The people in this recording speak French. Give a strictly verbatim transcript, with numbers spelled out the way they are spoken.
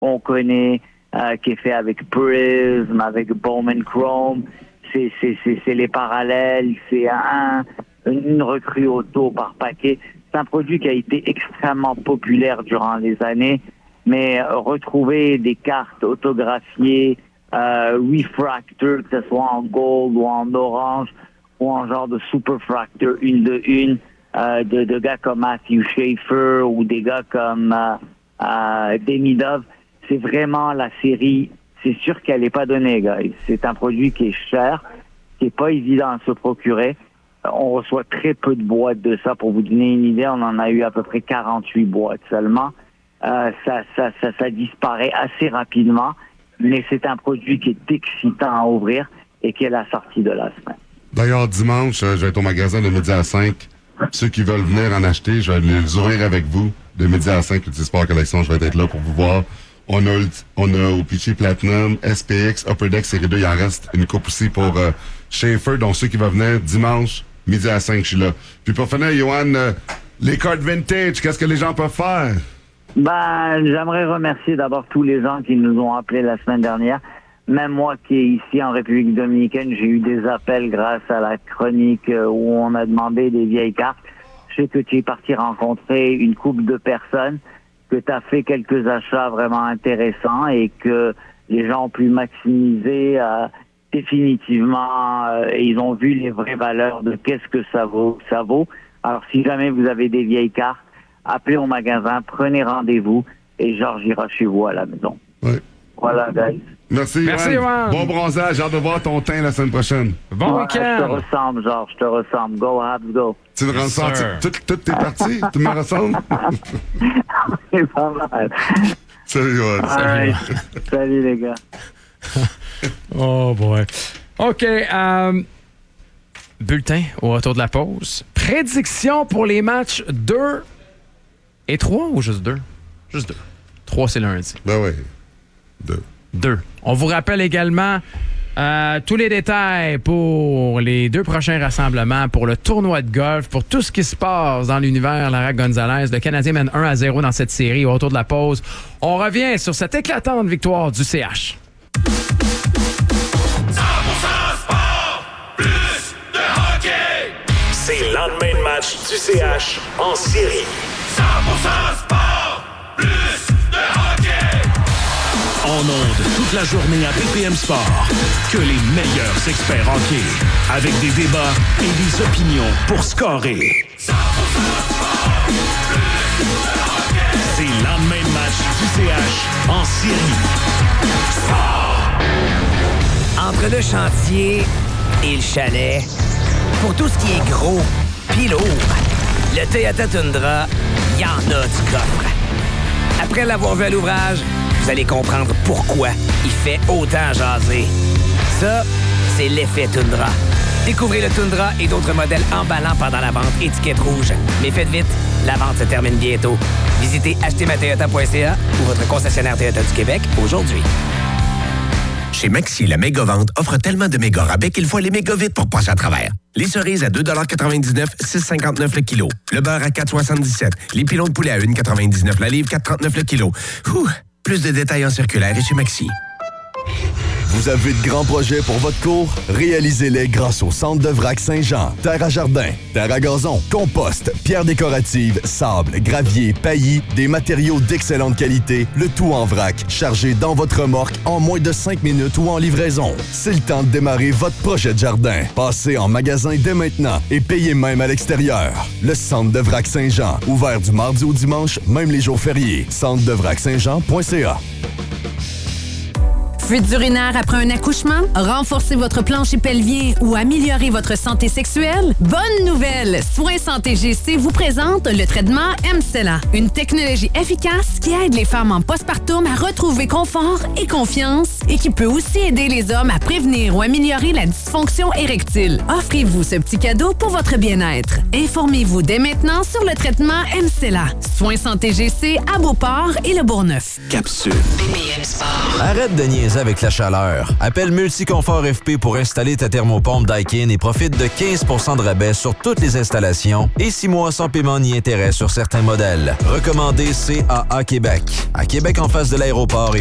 qu'on connaît, euh, qui est fait avec Prism, avec Bowman Chrome. C'est, c'est, c'est, c'est les parallèles, c'est un, une recrue auto par paquet. C'est un produit qui a été extrêmement populaire durant les années, mais retrouver des cartes autographiées, euh, refractor, que ce soit en gold ou en orange, ou en genre de superfractor, une de une, euh, de, de gars comme Matthew Schaefer ou des gars comme euh, euh, Demidov, c'est vraiment la série. C'est sûr qu'elle n'est pas donnée, guys. C'est un produit qui est cher, qui n'est pas évident à se procurer. On reçoit très peu de boîtes de ça. Pour vous donner une idée, on en a eu à peu près quarante-huit boîtes seulement. Euh, ça, ça, ça, ça disparaît assez rapidement, mais c'est un produit qui est excitant à ouvrir et qui est la sortie de la semaine. D'ailleurs, dimanche, je vais être au magasin de midi à cinq. Ceux qui veulent venir en acheter, je vais les ouvrir avec vous. De midi à cinq, Multisport Collection, je vais être là pour vous voir. On a, on a au Pitchy Platinum, S P X, Upper Deck série deux, il en reste une coupe aussi pour euh, Schaefer. Donc, ceux qui vont venir dimanche, midi à cinq, je suis là. Puis pour finir, Yohan, euh, les cartes vintage, qu'est-ce que les gens peuvent faire? Ben, j'aimerais remercier d'abord tous les gens qui nous ont appelés la semaine dernière. Même moi qui est ici en République dominicaine, j'ai eu des appels grâce à la chronique où on a demandé des vieilles cartes. Je sais que tu es parti rencontrer une couple de personnes, que tu as fait quelques achats vraiment intéressants et que les gens ont pu maximiser euh, définitivement euh, et ils ont vu les vraies valeurs de qu'est-ce que ça vaut. Ça vaut. Alors, si jamais vous avez des vieilles cartes, appelez au magasin, prenez rendez-vous et Georges ira chez vous à la maison. Oui. Voilà, guys. Merci, Merci, Yohan. Bon bronzage. J'ai hâte de voir ton teint la semaine prochaine. Bon Ouais, week-end. je te ressemble, Georges, je te ressemble. Go, Habs, go. Tu me Yes, ressens sir. toutes tout tes parties? Tu me ressembles? C'est pas mal. Salut, Yohan. Alright. Salut, les gars. Oh boy. OK. Euh, bulletin au retour de la pause. Prédiction pour les matchs deux et trois ou juste deux? Juste deux. trois, c'est lundi. Ben oui. Deux. Deux. On vous rappelle également euh, tous les détails pour les deux prochains rassemblements, pour le tournoi de golf, pour tout ce qui se passe dans l'univers Lara Gonzalez. Le Canadien mène un à zéro dans cette série au retour de la pause. On revient sur cette éclatante victoire du C H. C'est le lendemain de match du C H en série. cent pour cent sport, plus de hockey. En ondes toute la journée à B P M Sport. Que les meilleurs experts hockey. Avec des débats et des opinions pour scorer. cent pour cent sport, plus de hockey. C'est le lendemain de match du C H en série. Sport. Entre le chantier et le chalet, pour tout ce qui est gros pis lourd, le Toyota Tundra, y en a du coffre. Après l'avoir vu à l'ouvrage, vous allez comprendre pourquoi il fait autant jaser. Ça, c'est l'effet Tundra. Découvrez le Tundra et d'autres modèles emballants pendant la vente étiquette rouge. Mais faites vite, la vente se termine bientôt. Visitez acheter ma toyota point c a ou votre concessionnaire Toyota du Québec aujourd'hui. Chez Maxi, la méga-vente offre tellement de méga rabais qu'il faut aller méga vite pour passer à travers. Les cerises à deux quatre-vingt-dix-neuf, six cinquante-neuf le kilo. Le beurre à quatre soixante-dix-sept. Les pilons de poulet à un quatre-vingt-dix-neuf la livre, quatre trente-neuf le kilo. Ouh, plus de détails en circulaire et chez Maxi. Vous avez de grands projets pour votre cour? Réalisez-les grâce au Centre de Vrac Saint-Jean. Terre à jardin, terre à gazon, compost, pierres décoratives, sable, gravier, paillis, des matériaux d'excellente qualité, le tout en vrac, chargé dans votre remorque en moins de cinq minutes ou en livraison. C'est le temps de démarrer votre projet de jardin. Passez en magasin dès maintenant et payez même à l'extérieur. Le Centre de Vrac Saint-Jean, ouvert du mardi au dimanche, même les jours fériés. centre de vrac saint jean point c a. Fuite urinaire après un accouchement? Renforcer votre plancher pelvien ou améliorer votre santé sexuelle? Bonne nouvelle! Soins Santé G C vous présente le traitement M-Cella, une technologie efficace qui aide les femmes en postpartum à retrouver confort et confiance et qui peut aussi aider les hommes à prévenir ou améliorer la dysfonction érectile. Offrez-vous ce petit cadeau pour votre bien-être. Informez-vous dès maintenant sur le traitement M-Cella. Soins Santé G C à Beauport et le Bourgneuf. Capsule. Arrête de niaiser avec la chaleur. Appelle Multiconfort F P pour installer ta thermopompe Daikin et profite de quinze pour cent de rabais sur toutes les installations et six mois sans paiement ni intérêt sur certains modèles. Recommandé C A A Québec. À Québec, en face de l'aéroport et